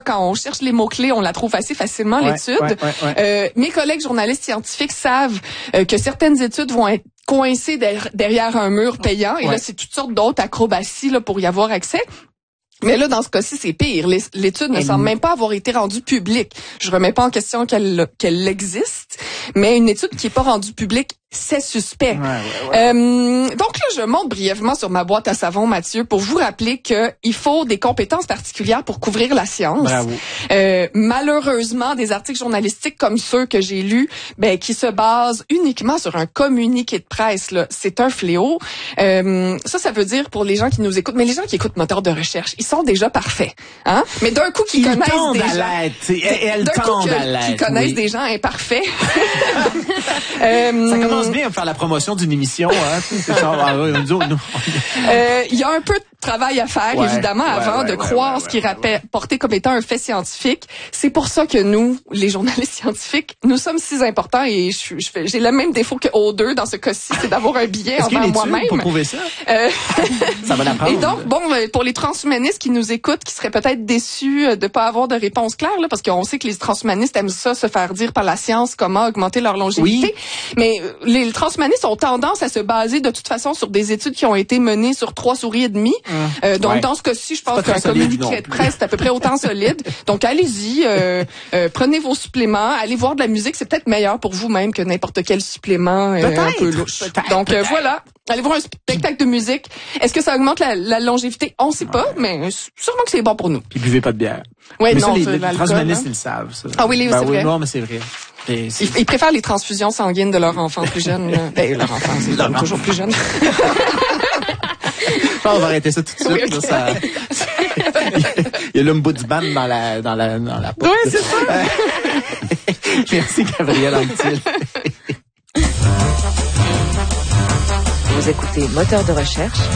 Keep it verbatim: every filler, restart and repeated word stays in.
quand on cherche les mots-clés, on la trouve assez facilement, ouais, l'étude. Ouais, ouais, ouais. Euh, mes collègues journalistes scientifiques savent euh, que certaines études vont être coincées der- derrière un mur payant. Et ouais. là, c'est toutes sortes d'autres acrobaties là, pour y avoir accès. Mais là, dans ce cas-ci, c'est pire. L'étude ne Elle... semble même pas avoir été rendue publique. Je remets pas en question qu'elle qu'elle existe, mais une étude qui est pas rendue publique, c'est suspect. Ouais, ouais, ouais. Euh, donc là, je monte brièvement sur ma boîte à savon, Mathieu, pour vous rappeler que il faut des compétences particulières pour couvrir la science. Bravo. Euh, malheureusement, des articles journalistiques comme ceux que j'ai lus, ben qui se basent uniquement sur un communiqué de presse, là, c'est un fléau. Euh, ça, ça veut dire pour les gens qui nous écoutent, mais les gens qui écoutent Moteur de recherche, ils sont déjà parfaits, hein. Mais d'un coup, qui connaissent tendent des à gens, l'être, et elles d'un coup, tendent que- à l'être, qui connaissent oui. des gens imparfaits. euh, Ça commence bien à faire la promotion d'une émission, hein. C'est genre, ah, oui, nous autres, nous. Euh, il y a un peu de travail à faire, Ouais, évidemment, ouais, avant ouais, de ouais, croire ouais, ce qui est ouais, rappel- porté comme étant un fait scientifique. C'est pour ça que nous, les journalistes scientifiques, nous sommes si importants et je, je fais, j'ai le même défaut que O deux dans ce cas-ci, c'est d'avoir un billet Est-ce qu'il y a envers une étude moi-même. pour prouver ça? Euh, Ça va l'apprendre. Et donc, bon, euh, pour les transhumanistes qui nous écoutent, qui seraient peut-être déçus euh, de pas avoir de réponse claire, là, parce qu'on sait que les transhumanistes aiment ça, se faire dire par la science comment augmenter leur longévité. Oui. Mais euh, les, les transhumanistes ont tendance à se baser de toute façon sur des études qui ont été menées sur trois souris et demie. Mmh. Euh, donc, Ouais. dans ce cas-ci, je pense pas qu'un très solide communiqué non de plus. presse est à peu près autant solide. Donc, allez-y, euh, euh, prenez vos suppléments, allez voir de la musique, c'est peut-être meilleur pour vous-même que n'importe quel supplément euh, un peu louche. Peut-être, Donc, euh, peut-être. voilà. Allez voir un spectacle de musique. Est-ce que ça augmente la, la longévité? On sait pas, mais sûrement que c'est bon pour nous. Puis buvez pas de bière. Ouais, mais non, ça, les, c'est les l'alcool, transhumanistes, hein. ils le savent, ça. Ah oui, oui, ben, c'est oui, vrai. non, mais c'est vrai. Et c'est- Ils, ils préfèrent les transfusions sanguines de leurs enfants plus jeunes. là. Ben, leurs enfants, c'est Leur toujours plus jeunes. on va arrêter ça tout de suite. Oui, là, ok. ça... Il y a l'ombudsman dans la, dans la, dans la porte. Oui, c'est ça. Merci, Gabriel Anctil. Vous écoutez Moteur de recherche